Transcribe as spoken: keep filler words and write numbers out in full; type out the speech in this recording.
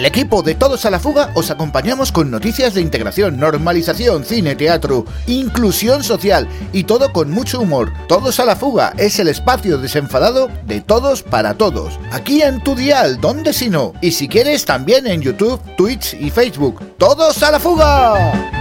el equipo de Todos a la Fuga os acompañamos con noticias de integración, normalización, cine, teatro, inclusión social y todo con mucho humor. Todos a la Fuga es el espacio desenfadado de todos para todos. Aquí en tu dial, ¿dónde si no? Y si quieres también en YouTube, Twitch y Facebook. ¡Todos a la Fuga!